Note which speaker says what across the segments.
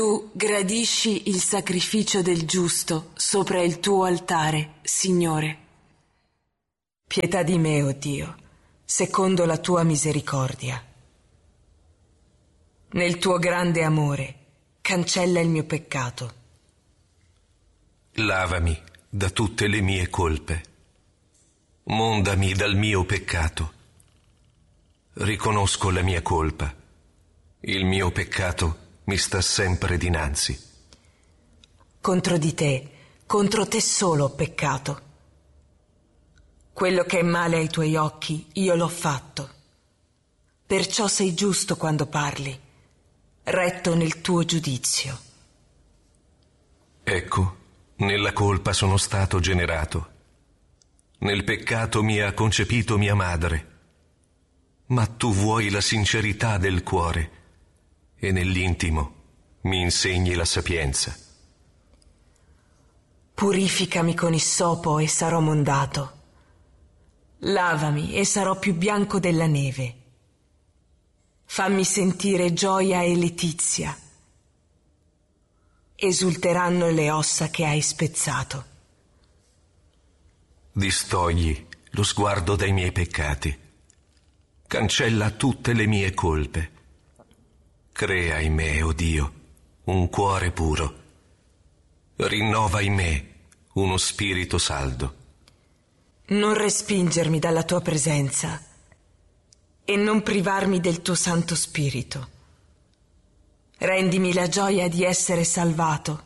Speaker 1: Tu gradisci il sacrificio del giusto sopra il tuo altare, Signore.
Speaker 2: Pietà di me, o Dio, secondo la tua misericordia. Nel tuo grande amore, cancella il mio peccato.
Speaker 3: Lavami da tutte le mie colpe. Mondami dal mio peccato. Riconosco la mia colpa. Il mio peccato mi sta sempre dinanzi.
Speaker 2: Contro di te, contro te solo ho peccato. Quello che è male ai tuoi occhi, io l'ho fatto. Perciò sei giusto quando parli, retto nel tuo giudizio.
Speaker 3: Ecco, nella colpa sono stato generato. Nel peccato mi ha concepito mia madre. Ma tu vuoi la sincerità del cuore e nell'intimo mi insegni la sapienza.
Speaker 2: Purificami con issopo e sarò mondato. Lavami e sarò più bianco della neve. Fammi sentire gioia e letizia. Esulteranno le ossa che hai spezzato.
Speaker 3: Distogli lo sguardo dai miei peccati. Cancella tutte le mie colpe. Crea in me, o Dio, un cuore puro. Rinnova in me uno spirito saldo.
Speaker 2: Non respingermi dalla tua presenza e non privarmi del tuo Santo Spirito. Rendimi la gioia di essere salvato.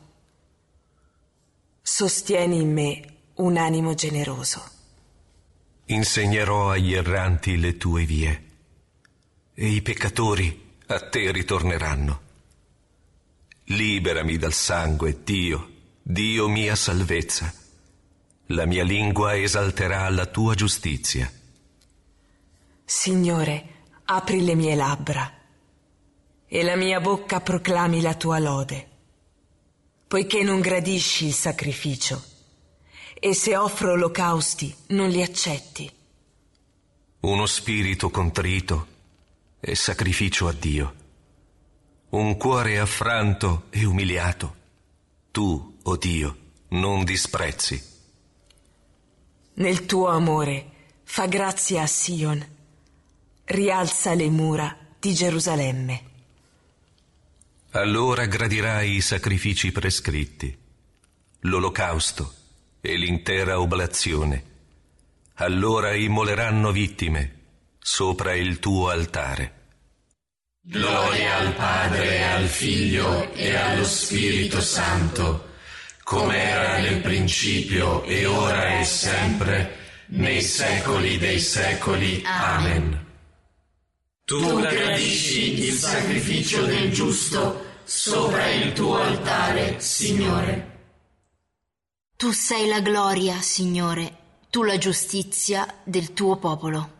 Speaker 2: Sostieni in me un animo generoso.
Speaker 3: Insegnerò agli erranti le tue vie e i peccatori a te ritorneranno. Liberami dal sangue, Dio, Dio mia salvezza. La mia lingua esalterà la tua giustizia.
Speaker 2: Signore, apri le mie labbra e la mia bocca proclami la tua lode. Poiché non gradisci il sacrificio e se offro olocausti non li accetti.
Speaker 3: Uno spirito contrito è sacrificio a Dio. Un cuore affranto e umiliato, tu, o Dio, non disprezzi.
Speaker 2: Nel tuo amore fa grazia a Sion, rialza le mura di Gerusalemme.
Speaker 3: Allora gradirai i sacrifici prescritti, l'olocausto e l'intera oblazione. Allora immoleranno vittime sopra il tuo altare.
Speaker 4: Gloria al Padre, al Figlio e allo Spirito Santo, come era nel principio e ora e sempre, nei secoli dei secoli. Amen. Tu gradisci il sacrificio del giusto sopra il tuo altare, Signore.
Speaker 5: Tu sei la gloria, Signore, tu la giustizia del tuo popolo.